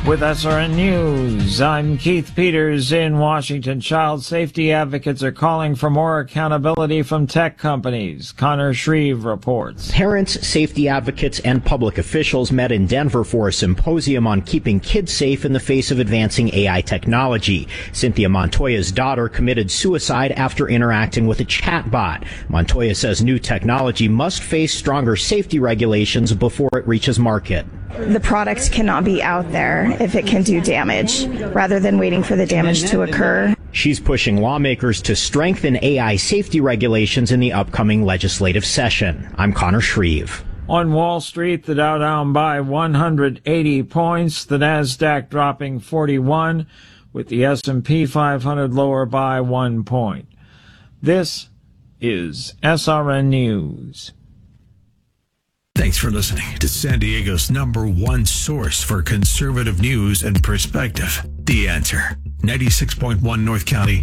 With SRN News, I'm Keith Peters in Washington. Child safety advocates are calling for more accountability from tech companies. Connor Shreve reports. Parents, safety advocates, and public officials met in Denver for a symposium on keeping kids safe in the face of advancing AI technology. Cynthia Montoya's daughter committed suicide after interacting with a chatbot. Montoya says new technology must face stronger safety regulations before it reaches market. The product cannot be out there if it can do damage, rather than waiting for the damage to occur. She's pushing lawmakers to strengthen AI safety regulations in the upcoming legislative session. I'm Connor Shreve. On Wall Street, the Dow down by 180 points, the Nasdaq dropping 41, with the S&P 500 lower by 1 point. This is SRN News. Thanks for listening to San Diego's #1 source for conservative news and perspective. The Answer. 96.1 North County.